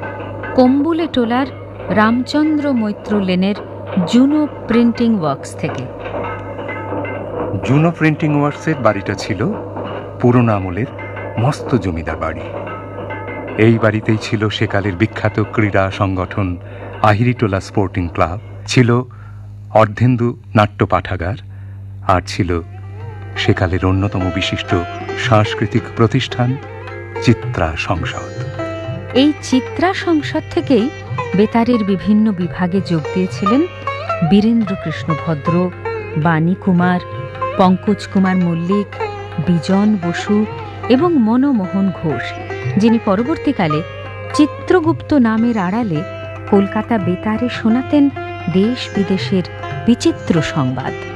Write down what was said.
কম্বুলে taller Ramchandra Maitra লেনের Juno printing works থেকে। Juno printing ওয়ার্কসের বাড়িটা ছিল পুরনো আমলের মস্ত জমিদার বাড়ি। এই বাড়িতেই ছিল সেকালের বিখ্যাত ক্রীড়া সংগঠন আহিরিটোলা স্পোর্টিং ক্লাব, ছিল অর্ধেন্দু নাট্য পাঠাগার, আর ছিল সেকালের অন্যতম বিশিষ্ট সাংস্কৃতিক প্রতিষ্ঠান চিত্রা সংসদ। এই চিত্রা সংসদ থেকেই বেতারের বিভিন্ন বিভাগে যোগ দিয়েছিলেন বীরেন্দ্রকৃষ্ণ ভদ্র, বাণী কুমার, পঙ্কজ কুমার মল্লিক, বিজন বসু এবং মনমোহন ঘোষ, যিনি পরবর্তীকালে চিত্রগুপ্ত নামের আড়ালে কলকাতা বেতারে শোনাতেন দেশ বিদেশের বিচিত্র সংবাদ।